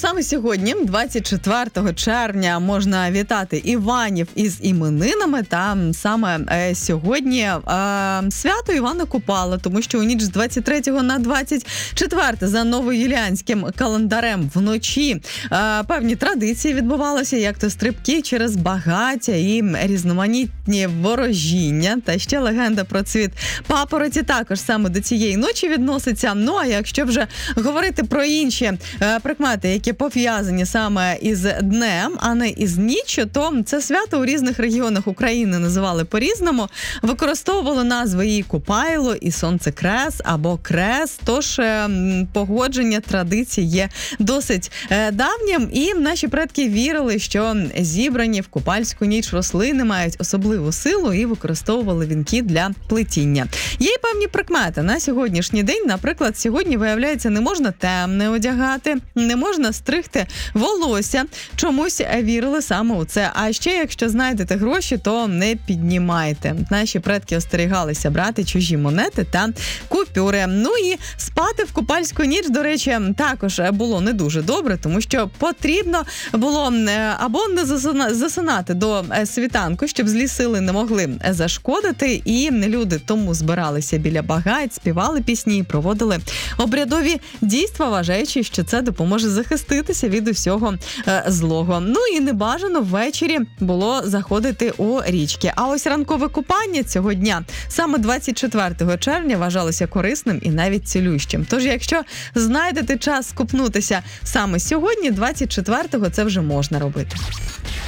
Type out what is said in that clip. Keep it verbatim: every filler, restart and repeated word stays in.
саме сьогодні, двадцять четвертого червня, можна вітати Іванів із іменинами. Та саме е, сьогодні е, свято Івана Купала, тому що у ніч з двадцять третього на двадцять четверте за новоюліанським календарем вночі е, певні традиції відбувалися, як то стрибки через багаття і різноманітні ворожіння. Та ще легенда про цвіт папороті також саме до цієї ночі відноситься. Ну, а якщо вже говорити про інші е, прикмети, які пов'язані саме із днем, а не із ніччю, то це свято у різних регіонах України називали по-різному. Використовували назви і Купайло, і Сонцекрес або Крес. Тож е, погодження традицій є досить е, давнім. І наші предки вірили, що зібрані в купальську ніч рослини мають особливу силу і використовували вінки для плетіння. Є й певні прикмети на сьогоднішній день. Наприклад, сьогодні, виявляється, не можна темне одягати, не можна стригти волосся. Чомусь вірили саме у це. А ще, якщо знайдете гроші, то не піднімайте. Наші предки остерігалися брати чужі монети та купюри. Ну і спати в купальську ніч, до речі, також було не дуже добре, тому що потрібно було або не засинати до світанку, щоб злі сили не могли зашкодити, і люди тому збиралися біля багать, співали пісні і проводили обрядові дійства, вважаючи, що це допоможе захиститися від усього е, злого. Ну і небажано ввечері було заходити у річки. А ось ранкове купання цього дня, саме двадцять четвертого червня, вважалося корисним і навіть цілющим. Тож, якщо знайдете час скупнутися саме сьогодні, двадцять четвертого, це вже можна робити.